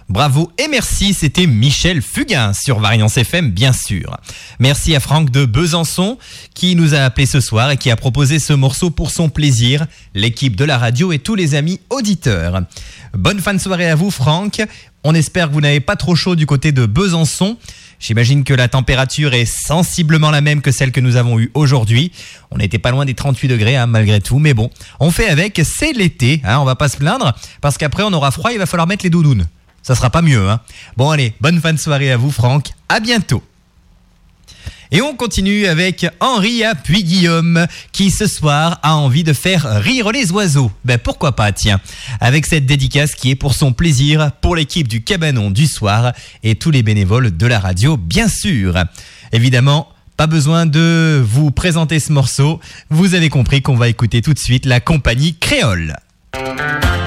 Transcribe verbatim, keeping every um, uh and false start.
Bravo et merci, c'était Michel Fugain sur Variance F M, bien sûr. Merci à Franck de Besançon qui nous a appelé ce soir et qui a proposé ce morceau pour son plaisir, l'équipe de la radio et tous les amis auditeurs. Bonne fin de soirée à vous, Franck. On espère que vous n'avez pas trop chaud du côté de Besançon. J'imagine que la température est sensiblement la même que celle que nous avons eue aujourd'hui. On n'était pas loin des trente-huit degrés hein, malgré tout, mais bon, on fait avec, c'est l'été, hein, on va pas se plaindre, parce qu'après on aura froid, il va falloir mettre les doudounes. Ça sera pas mieux. Hein. Bon allez, bonne fin de soirée à vous Franck, à bientôt. Et on continue avec Henri Puy-Guillaume qui ce soir a envie de faire rire les oiseaux. Ben pourquoi pas, tiens. Avec cette dédicace qui est pour son plaisir, pour l'équipe du Cabanon du soir et tous les bénévoles de la radio, bien sûr. Évidemment, pas besoin de vous présenter ce morceau. Vous avez compris qu'on va écouter tout de suite la compagnie créole.